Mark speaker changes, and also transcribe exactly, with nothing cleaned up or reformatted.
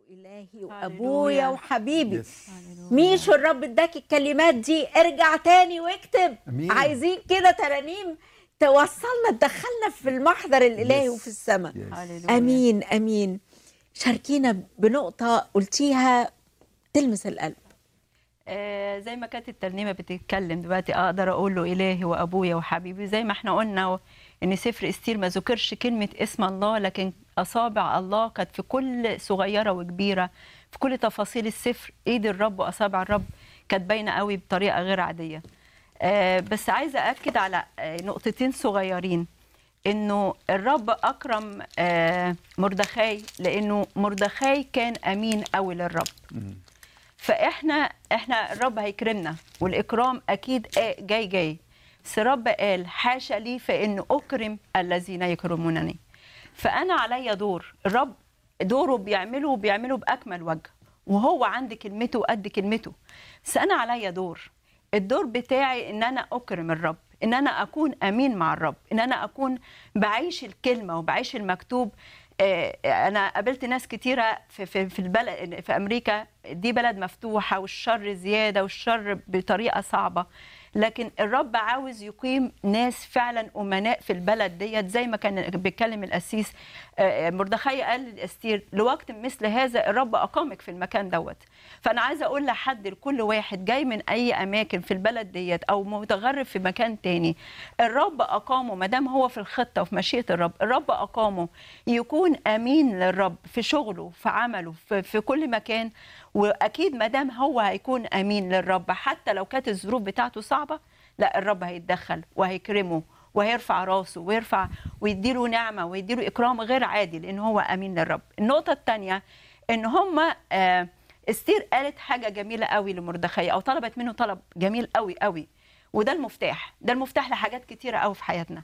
Speaker 1: إلهي وأبويا وحبيبي.
Speaker 2: يس.
Speaker 1: ميشو الرب اداك الكلمات دي، ارجع تاني واكتب.
Speaker 2: أمين.
Speaker 1: عايزين كده ترانيم توصلنا تدخلنا في المحضر الإلهي
Speaker 2: يس.
Speaker 1: وفي السماء.
Speaker 2: يس.
Speaker 1: أمين أمين. شاركينا بنقطة قلتيها تلمس القلب.
Speaker 3: آه زي ما كانت الترنيمه بتتكلم دلوقتي، اقدر اقول له الهي وابويا وحبيبي. زي ما احنا قلنا ان سفر استير ما ذكرش كلمه اسم الله، لكن اصابع الله كانت في كل صغيره وكبيره، في كل تفاصيل السفر. ايد الرب واصابع الرب كانت باينه قوي بطريقه غير عاديه. آه بس عايزه اكد على آه نقطتين صغيرين. انه الرب اكرم آه مردخاي، لانه مردخاي كان امين قوي للرب. فاحنا احنا الرب هيكرمنا، والاكرام اكيد جاي جاي. بس الرب قال حاشا لي فان اكرم الذين يكرمونني. فانا عليا دور، الرب دوره بيعمله وبيعمله باكمل وجه، وهو عند كلمته وقد كلمته. بس انا عليا دور، الدور بتاعي ان انا اكرم الرب، ان انا اكون امين مع الرب، ان انا اكون بعيش الكلمه وبعيش المكتوب. انا قابلت ناس كتيره في في في البلد في امريكا، دي بلد مفتوحه والشر زياده والشر بطريقه صعبه، لكن الرب عاوز يقيم ناس فعلا امناء في البلد ديت. زي ما كان بيتكلم القسيس مردخاي قال لاستير لوقت مثل هذا الرب اقامك في المكان دوت. فانا عايزه اقول لحد لكل واحد جاي من اي اماكن في البلد ديت او متغرب في مكان تاني، الرب اقامه ما دام هو في الخطه وفي مشيئه الرب. الرب اقامه يكون امين للرب في شغله في عمله في, في كل مكان. واكيد ما دام هو هيكون امين للرب حتى لو كانت الظروف بتاعته صعبه، لا الرب هيتدخل وهيكرمه وهيرفع راسه ويرفع ويديله نعمه ويديله اكرام غير عادي، لان هو امين للرب. النقطه الثانيه ان هم آه استير قالت حاجه جميله قوي لمردخاي، او طلبت منه طلب جميل قوي قوي، وده المفتاح. ده المفتاح لحاجات كتيره قوي في حياتنا.